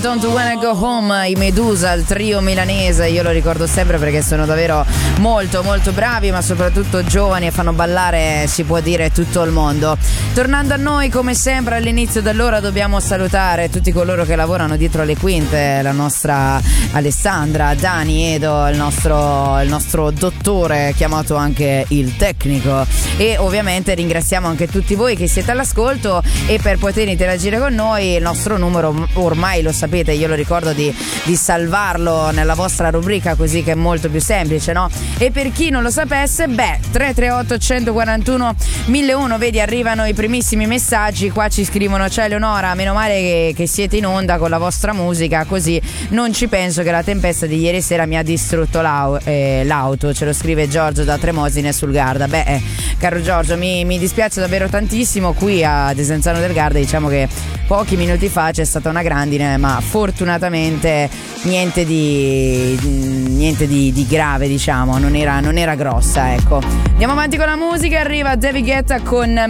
Don't Wanna Go Home, i Medusa, il trio milanese, io lo ricordo sempre perché sono davvero molto molto bravi, ma soprattutto giovani e fanno ballare, si può dire, tutto il mondo. Tornando a noi, come sempre all'inizio dell'ora dobbiamo salutare tutti coloro che lavorano dietro le quinte, la nostra Alessandra, Dani, Edo, il nostro dottore chiamato anche il tecnico, e ovviamente ringraziamo anche tutti voi che siete all'ascolto. E per poter interagire con noi il nostro numero ormai lo sapete, io lo ricordo di salvarlo nella vostra rubrica, così che è molto più semplice, no? E per chi non lo sapesse, 338 141 1001, vedi, arrivano i primissimi messaggi. Qua ci scrivono: ciao Eleonora, meno male che siete in onda con la vostra musica, così non ci penso che la tempesta di ieri sera mi ha distrutto l'auto. Ce lo scrive Giorgio da Tremosine sul Garda. Caro Giorgio, mi dispiace davvero tantissimo. Qui a Desenzano del Garda diciamo che pochi minuti fa c'è stata una grandine, ma fortunatamente niente di grave, diciamo, non era grossa, ecco. Andiamo avanti con la musica, arriva David Guetta con